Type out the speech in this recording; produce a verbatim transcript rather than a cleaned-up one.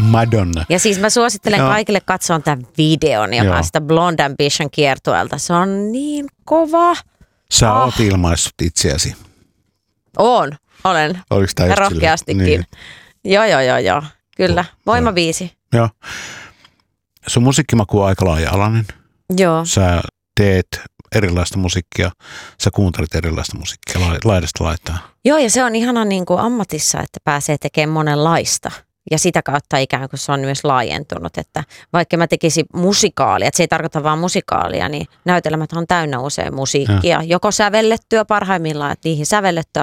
Madonna. Ja siis mä suosittelen Joo. kaikille katsoa tämän videon, joka Joo. on sitä Blonde Ambition kiertueelta. Se on niin kova. Sä Oh. oot ilmaissut itseäsi. On, olen. Oliko tää just Rohkeastikin. silleen? Joo, joo, joo, joo. Kyllä. Voima viisi. Joo. Sun musiikkimaku on aika laaja-alainen. Joo. Sä teet erilaista musiikkia, sä kuuntelet erilaista musiikkia laidasta laitaan. Joo, ja se on ihana niin kuin ammatissa, että pääsee tekemään monenlaista. Ja sitä kautta ikään kuin se on myös laajentunut, että vaikka mä tekisin musikaalia, että se ei tarkoita vaan musikaalia, niin näytelmät on täynnä usein musiikkia. Ja. Joko sävellettyä parhaimmillaan, että niihin sävellettyä